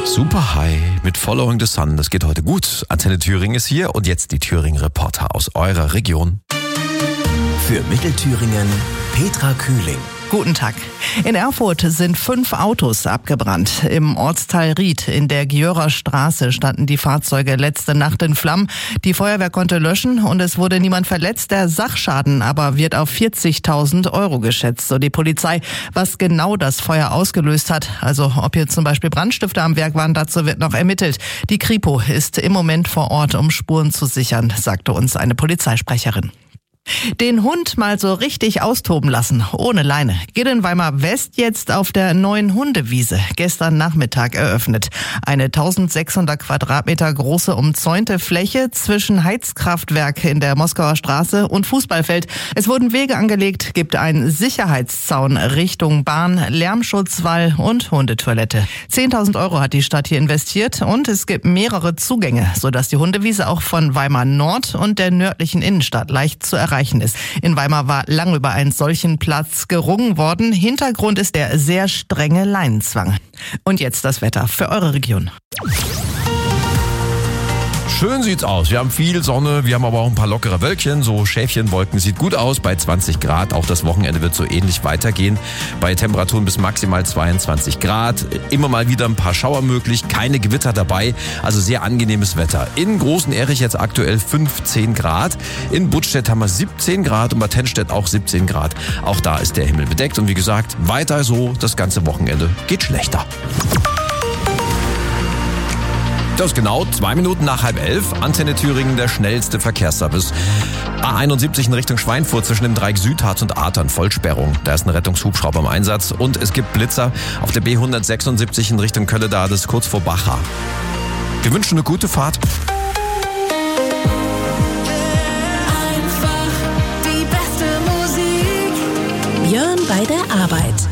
Super High mit Following the Sun. Das geht heute gut. Antenne Thüringen ist hier und jetzt die Thüringen-Reporter aus eurer Region. Für Mittelthüringen Petra Kühling. Guten Tag. In Erfurt sind 5 Autos abgebrannt. Im Ortsteil Ried in der Gjörer Straße standen die Fahrzeuge letzte Nacht in Flammen. Die Feuerwehr konnte löschen und es wurde niemand verletzt. Der Sachschaden aber wird auf 40.000 € geschätzt, so die Polizei. Was genau das Feuer ausgelöst hat, also ob hier zum Beispiel Brandstifter am Werk waren, dazu wird noch ermittelt. Die Kripo ist im Moment vor Ort, um Spuren zu sichern, sagte uns eine Polizeisprecherin. Den Hund mal so richtig austoben lassen, ohne Leine. Geht in Weimar West jetzt auf der neuen Hundewiese, gestern Nachmittag eröffnet. Eine 1600 Quadratmeter große umzäunte Fläche zwischen Heizkraftwerk in der Moskauer Straße und Fußballfeld. Es wurden Wege angelegt, gibt einen Sicherheitszaun Richtung Bahn, Lärmschutzwall und Hundetoilette. 10.000 € hat die Stadt hier investiert und es gibt mehrere Zugänge, sodass die Hundewiese auch von Weimar Nord und der nördlichen Innenstadt leicht zu erreichen ist. In Weimar war lange über einen solchen Platz gerungen worden. Hintergrund ist der sehr strenge Leinenzwang. Und jetzt das Wetter für eure Region. Schön sieht's aus. Wir haben viel Sonne, wir haben aber auch ein paar lockere Wölkchen. So Schäfchenwolken, sieht gut aus bei 20 Grad. Auch das Wochenende wird so ähnlich weitergehen. Bei Temperaturen bis maximal 22 Grad. Immer mal wieder ein paar Schauer möglich, keine Gewitter dabei. Also sehr angenehmes Wetter. In Großen Erich jetzt aktuell 15 Grad. In Buttstedt haben wir 17 Grad und bei Tennstedt auch 17 Grad. Auch da ist der Himmel bedeckt. Und wie gesagt, weiter so, das ganze Wochenende geht schlechter. Das ist genau 2 Minuten nach 10:30. Antenne Thüringen, der schnellste Verkehrsservice. A71 in Richtung Schweinfurt zwischen dem Dreieck Südharz und Adern, Vollsperrung. Da ist ein Rettungshubschrauber im Einsatz. Und es gibt Blitzer auf der B176 in Richtung Kölle-da, das ist kurz vor Bacha. Wir wünschen eine gute Fahrt. Einfach die beste Musik. Björn bei der Arbeit.